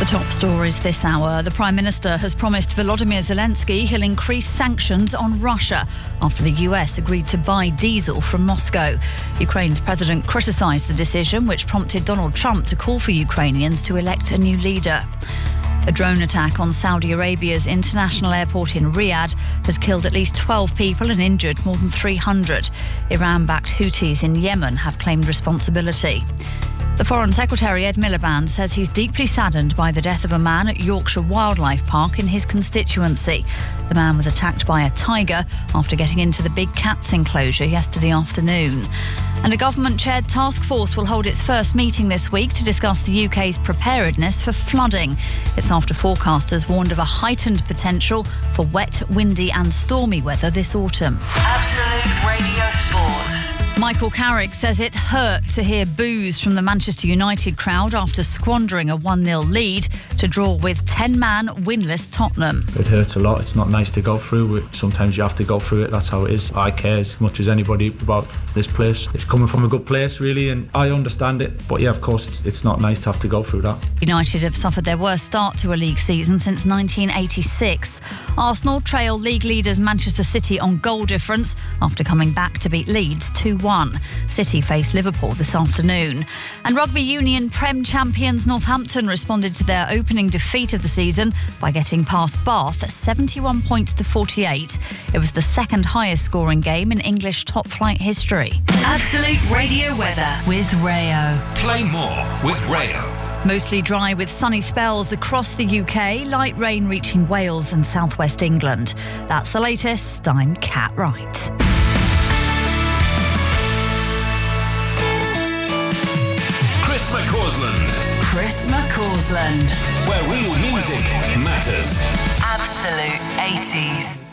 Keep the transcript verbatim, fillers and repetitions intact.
The top stories this hour. The Prime Minister has promised Volodymyr Zelensky he'll increase sanctions on Russia after the U S agreed to buy diesel from Moscow. Ukraine's president criticised the decision, which prompted Donald Trump to call for Ukrainians to elect a new leader. A drone attack on Saudi Arabia's international airport in Riyadh has killed at least twelve people and injured more than three hundred. Iran-backed Houthis in Yemen have claimed responsibility. The Foreign Secretary, Ed Miliband, says he's deeply saddened by the death of a man at Yorkshire Wildlife Park in his constituency. The man was attacked by a tiger after getting into the Big Cats enclosure yesterday afternoon. And a government-chaired task force will hold its first meeting this week to discuss the U K's preparedness for flooding. It's after forecasters warned of a heightened potential for wet, windy and stormy weather this autumn. Absolute Radio Sport. Michael Carrick says it hurt to hear boos from the Manchester United crowd after squandering a one nil lead to draw with ten-man winless Tottenham. It hurts a lot. It's not nice to go through it. Sometimes you have to go through it. That's how it is. I care as much as anybody about this place. It's coming from a good place, really, and I understand it. But yeah, of course, it's, it's not nice to have to go through that. United have suffered their worst start to a league season since nineteen eighty-six. Arsenal trail league leaders Manchester City on goal difference after coming back to beat Leeds two one. City face Liverpool this afternoon. And rugby union Prem champions Northampton responded to their opening defeat of the season by getting past Bath seventy-one points to forty-eight. It was the second highest scoring game in English top flight history. Absolute Radio weather with Rayo. Play more with Rayo. Mostly dry with sunny spells across the U K, light rain reaching Wales and southwest England. That's the latest. I'm Kat Wright. Chris McCausland. Chris McCausland. Where real music matters. Absolute eighties.